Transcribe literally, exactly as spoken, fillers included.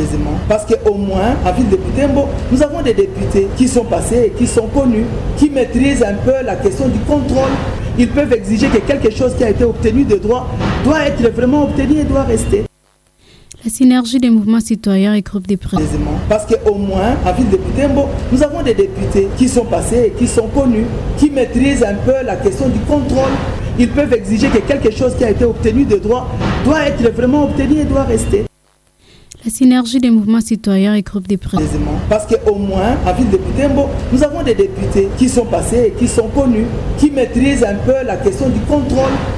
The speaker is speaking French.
aisément. Parce qu'au moins, à Ville de Butembo, nous avons des députés qui sont passés, qui sont connus, qui maîtrisent un peu la question du contrôle. Ils peuvent exiger que quelque chose qui a été obtenu de droit doit être vraiment obtenu et doit rester. La synergie des mouvements citoyens et groupes de presse. Parce qu'au moins, à Ville de Butembo, nous avons des députés qui sont passés, qui sont connus, qui maîtrisent un peu la question du contrôle. Ils peuvent exiger que quelque chose qui a été obtenu de droit doit être vraiment obtenu et doit rester. La synergie des mouvements citoyens et groupes de presse. Parce qu'au moins, à Ville de Butembo, nous avons des députés qui sont passés, qui sont connus, qui maîtrisent un peu la question du contrôle.